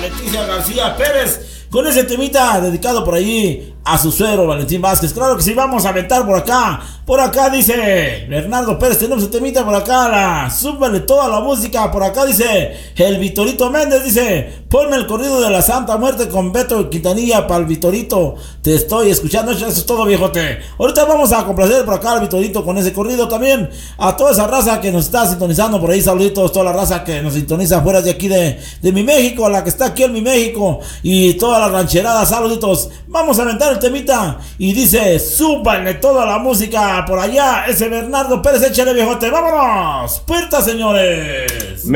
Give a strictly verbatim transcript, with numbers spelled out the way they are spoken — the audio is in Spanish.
Leticia García Pérez, con ese temita dedicado por allí a su suegro Valentín Vázquez. Claro que sí, vamos a aventar por acá. Por acá dice Bernardo Pérez, tenemos el temita por acá, la, súbele toda la música. Por acá dice el Vitorito Méndez, dice, ponme el corrido de la Santa Muerte con Beto Quintanilla para el Vitorito. Te estoy escuchando, eso es todo, viejote. Ahorita vamos a complacer por acá al Vitorito con ese corrido también. A toda esa raza que nos está sintonizando por ahí, saluditos, toda la raza que nos sintoniza fuera de aquí de, de mi México, a la que está aquí en mi México, y toda la rancherada, saluditos. Vamos a aventar el temita y dice, súbanle toda la música por allá, ese Bernardo Pérez, échale, viejote, vámonos, puerta, señores.